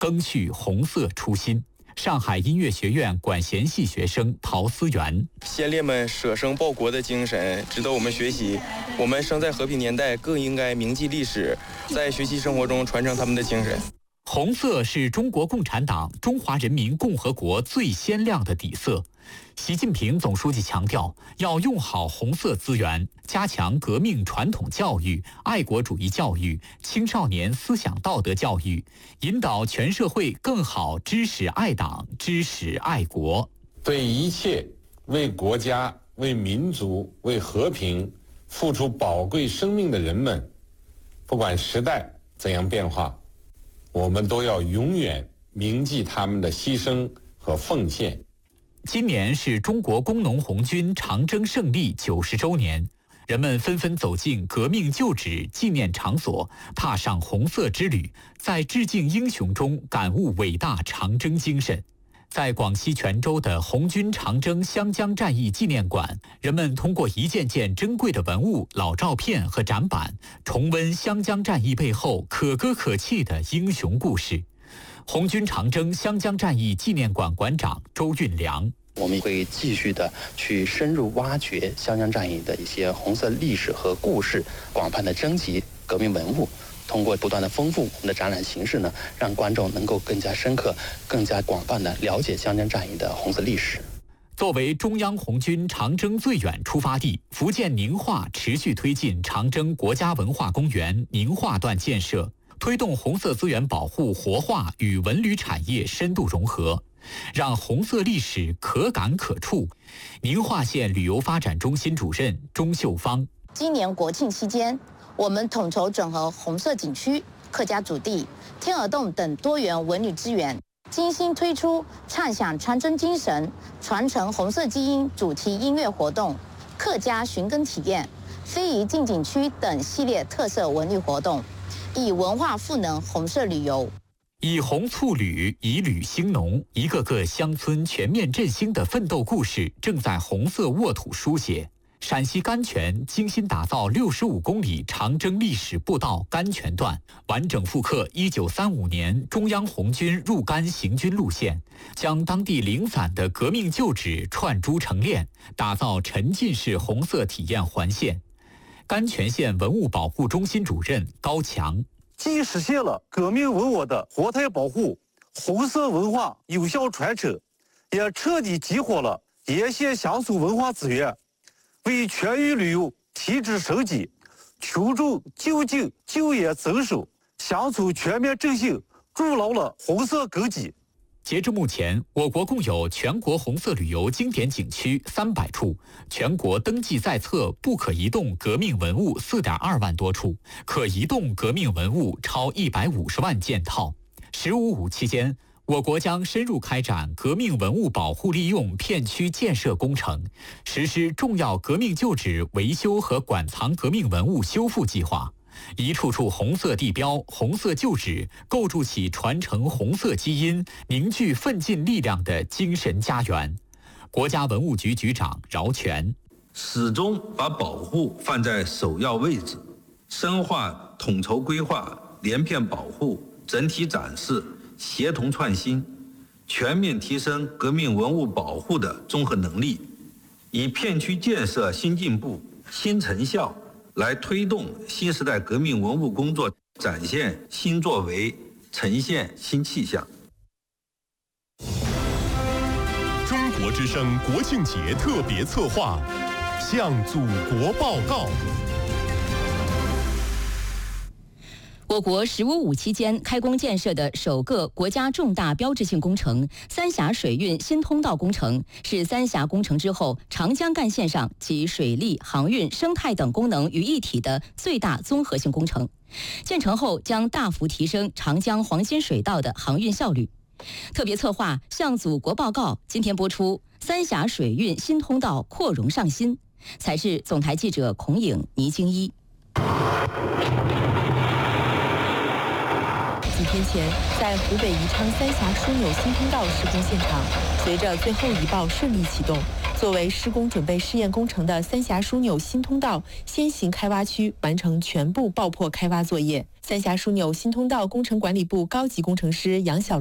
赓续红色初心。上海音乐学院管弦系学生陶思源： 先烈们舍生报国的精神值得我们学习，我们生在和平年代，更应该铭记历史，在学习生活中传承他们的精神。 红色是中国共产党中华人民共和国最鲜亮的底色。习近平总书记强调，要用好红色资源，加强革命传统教育、爱国主义教育、青少年思想道德教育，引导全社会更好知识爱党、知识爱国。 对一切为国家、为民族、为和平付出宝贵生命的人们，不管时代怎样变化，我们都要永远铭记他们的牺牲和奉献。 今年是中国工农红军长征胜利90周年，人们纷纷走进革命旧址纪念场所，踏上红色之旅，在致敬英雄中感悟伟大长征精神。在广西全州的红军长征湘江战役纪念馆，人们通过一件件珍贵的文物、老照片和展板，重温湘江战役背后可歌可泣的英雄故事。红军长征湘江战役纪念馆馆长周运良： 我们会继续的去深入挖掘湘江战役的一些红色历史和故事，广泛的征集革命文物，通过不断的丰富我们的展览形式呢，让观众能够更加深刻、更加广泛的了解湘江战役的红色历史。 作为中央红军长征最远出发地，福建宁化持续推进长征国家文化公园宁化段建设，推动红色资源保护活化与文旅产业深度融合，让红色历史可感可触。宁化县旅游发展中心主任钟秀芳： 今年国庆期间，我们统筹整合红色景区、客家祖地、天鹅洞等多元文旅资源，精心推出畅享长征精神、传承红色基因主题音乐活动、客家寻根体验、非遗进景区等系列特色文旅活动，以文化赋能红色旅游。 以红促旅，以旅兴农，一个个乡村全面振兴的奋斗故事正在红色沃土书写。陕西甘泉精心打造65公里长征历史步道甘泉段，完整复刻1935年中央红军入甘行军路线，将当地零散的革命旧址串珠成链，打造沉浸式红色体验环线。甘泉县文物保护中心主任高强： 既实现了革命文物的活态保护、红色文化有效传承，也彻底激活了沿线乡村文化资源，为全域旅游提质升级、群众就近就业增收、乡村全面振兴筑牢了红色根基。 截至目前，我国共有全国红色旅游经典景区300处，全国登记在册不可移动革命文物4.2万多处，可移动革命文物超150万件套。15.5期间，我国将深入开展革命文物保护利用片区建设工程，实施重要革命旧址维修和馆藏革命文物修复计划，一处处红色地标、红色旧址，构筑起传承红色基因、凝聚奋进力量的精神家园。国家文物局局长饶全： 始终把保护放在首要位置，深化统筹规划、连片保护、整体展示、协同创新，全面提升革命文物保护的综合能力，以片区建设新进步、新成效来推动新时代革命文物工作展现新作为，呈现新气象。 中国之声国庆节特别策划，向祖国报告。 我国15.5期间开工建设的首个国家重大标志性工程三峡水运新通道工程，是三峡工程之后长江干线上集水利、航运、生态等功能于一体的最大综合性工程。建成后将大幅提升长江黄金水道的航运效率。特别策划向祖国报告今天播出三峡水运新通道扩容上新。采制总台记者孔颖、倪京一。 天前，在湖北宜昌三峡枢纽新通道施工现场，随着最后一爆顺利启动，作为施工准备试验工程的三峡枢纽新通道先行开挖区完成全部爆破开挖作业。三峡枢纽新通道工程管理部高级工程师杨晓